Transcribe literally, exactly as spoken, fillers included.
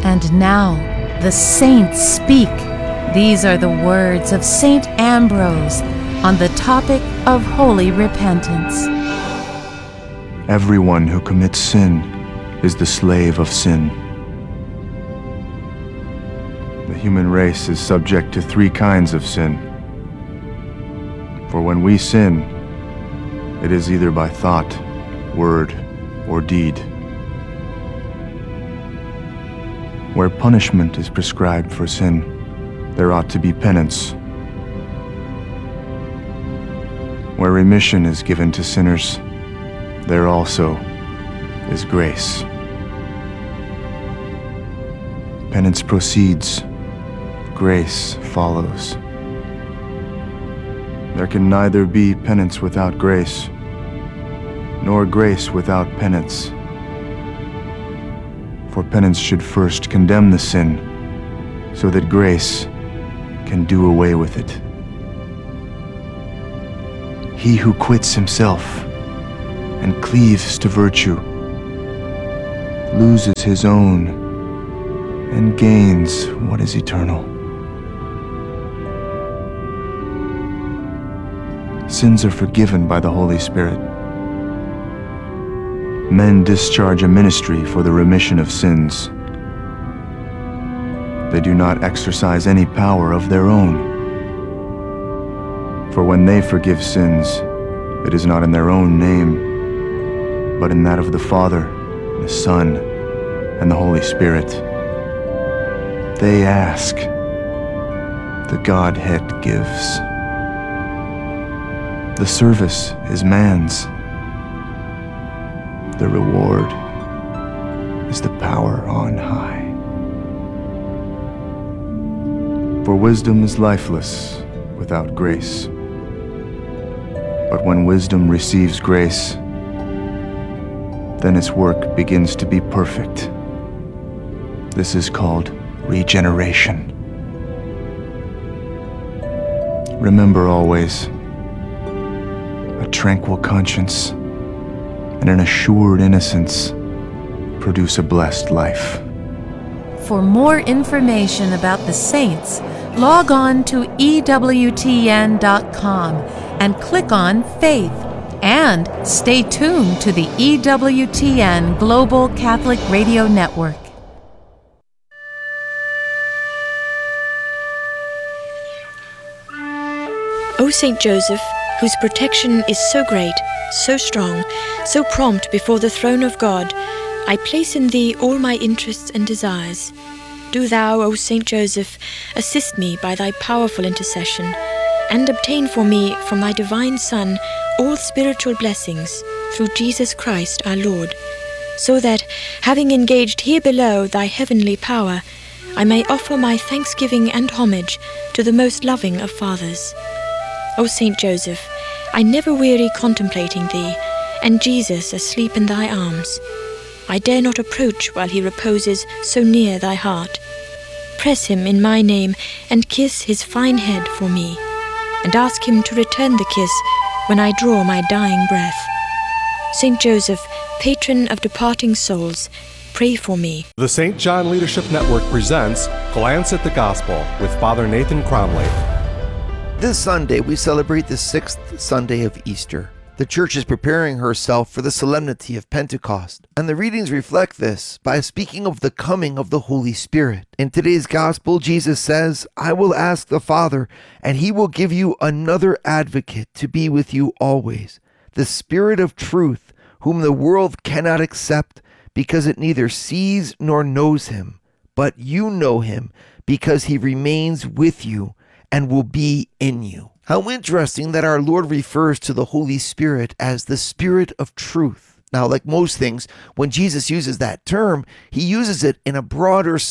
And now the saints speak. These are the words of Saint Ambrose on the topic of holy repentance. Everyone who commits sin is the slave of sin. The human race is subject to three kinds of sin. For when we sin, it is either by thought, word, or deed. Where punishment is prescribed for sin, there ought to be penance. Where remission is given to sinners, there also is grace. Penance proceeds, grace follows. There can neither be penance without grace, nor grace without penance. For penance should first condemn the sin, so that grace can do away with it. He who quits himself and cleaves to virtue loses his own and gains what is eternal. Sins are forgiven by the Holy Spirit. Men discharge a ministry for the remission of sins. They do not exercise any power of their own. For when they forgive sins, it is not in their own name, but in that of the Father, the Son, and the Holy Spirit. They ask, the Godhead gives. The service is man's. The reward is the power on high. For wisdom is lifeless without grace. But when wisdom receives grace, then its work begins to be perfect. This is called regeneration. Remember always, a tranquil conscience and an assured innocence produce a blessed life. For more information about the saints, log on to E W T N dot com and click on Faith. And stay tuned to the E W T N Global Catholic Radio Network. O Saint Joseph, whose protection is so great, so strong, so prompt before the throne of God, I place in thee all my interests and desires. Do thou, O Saint Joseph, assist me by thy powerful intercession, and obtain for me from thy divine Son all spiritual blessings through Jesus Christ our Lord, so that, having engaged here below thy heavenly power, I may offer my thanksgiving and homage to the most loving of fathers. O Saint Joseph, I never weary contemplating thee, and Jesus asleep in thy arms. I dare not approach while he reposes so near thy heart. Press him in my name, and kiss his fine head for me, and ask him to return the kiss when I draw my dying breath. Saint Joseph, patron of departing souls, pray for me. The Saint John Leadership Network presents Glance at the Gospel with Father Nathan Cromley. This Sunday, we celebrate the sixth Sunday of Easter. The Church is preparing herself for the solemnity of Pentecost, and the readings reflect this by speaking of the coming of the Holy Spirit. In today's Gospel, Jesus says, I will ask the Father, and he will give you another advocate to be with you always, the Spirit of truth, whom the world cannot accept because it neither sees nor knows him. But you know him because he remains with you and will be in you. How interesting that our Lord refers to the Holy Spirit as the Spirit of truth. Now, like most things, when Jesus uses that term, he uses it in a broader